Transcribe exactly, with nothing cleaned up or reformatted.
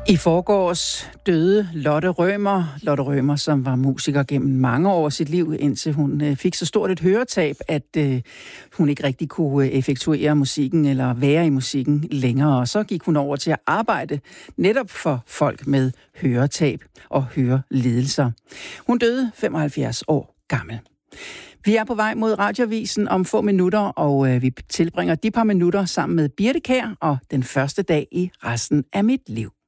I forgårs døde Lotte Rømer. Lotte Rømer, som var musiker gennem mange år af sit liv, indtil hun øh, fik så stort et høretab, at øh, hun ikke rigtig kunne effektuere musikken eller være i musikken længere. Og så gik hun over til at arbejde netop for folk med høretab og hørelidelser. Hun døde femoghalvfjerds år gammel. Vi er på vej mod Radioavisen om få minutter, og øh, vi tilbringer de par minutter sammen med Birthe Kjær og den første dag i resten af mit liv.